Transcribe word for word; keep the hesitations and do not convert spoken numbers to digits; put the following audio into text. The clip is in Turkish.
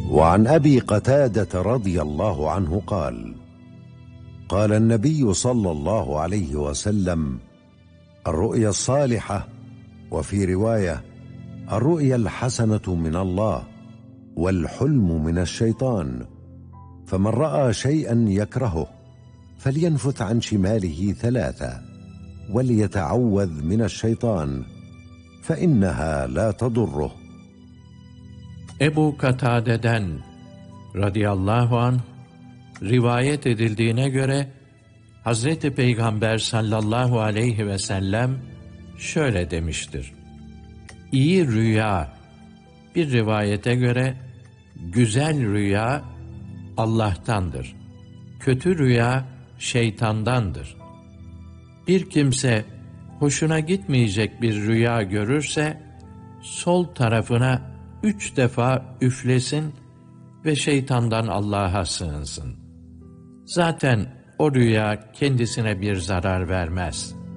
وعن أبي قتادة رضي الله عنه قال: قال النبي صلى الله عليه وسلم: الرؤيا الصالحة، وفي رواية: الرؤيا الحسنة من الله، والحلم من الشيطان، فمن رأى شيئا يكرهه فلينفث عن شماله ثلاثة، وليتعوذ من الشيطان فإنها لا تضره. Ebu Katade'den radıyallahu anh rivayet edildiğine göre Hazreti Peygamber sallallahu aleyhi ve sellem şöyle demiştir: İyi rüya, bir rivayete göre güzel rüya Allah'tandır, kötü rüya şeytandandır. Bir kimse hoşuna gitmeyecek bir rüya görürse sol tarafına üç defa üflesin ve şeytandan Allah'a sığınsın. Zaten o rüya kendisine bir zarar vermez.